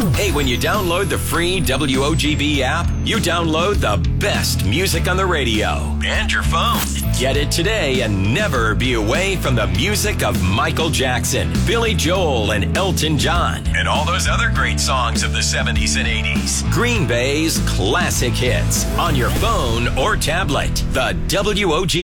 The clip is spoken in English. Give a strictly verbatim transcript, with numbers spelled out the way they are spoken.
Hey, when you download the free W O G B app, you download the best music on the radio and your phone. Get it today and never be away from the music of Michael Jackson, Billy Joel, and Elton John, and all those other great songs of the seventies and eighties. Green Bay's classic hits on your phone or tablet. The W O G